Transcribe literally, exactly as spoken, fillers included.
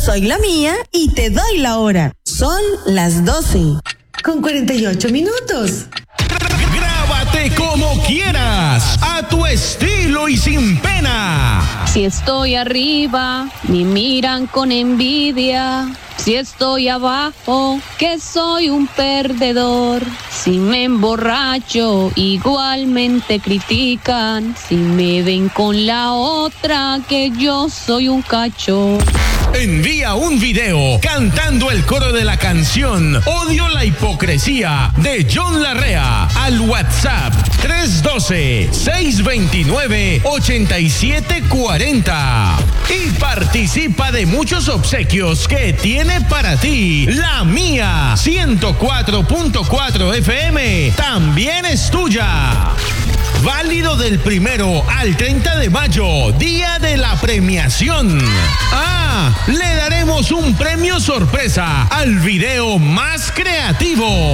soy la mía y te doy la hora. Son las doce con cuarenta y ocho minutos. Grábate como quieras, a tu estilo y sin pena. Si estoy arriba, me miran con envidia. Si estoy abajo, que soy un perdedor. Si me emborracho, igualmente critican. Si me ven con la otra, que yo soy un cacho. Envía un video cantando el coro de la canción Odio la hipocresía de John Larrea al WhatsApp tres uno dos, seis dos nueve, ocho siete cuatro cero y participa de muchos obsequios que tiene para ti La Mía ciento cuatro punto cuatro F M. También es tuya. Válido del primero al treinta de mayo, día de la premiación. Ah, le daremos un premio sorpresa al video más creativo.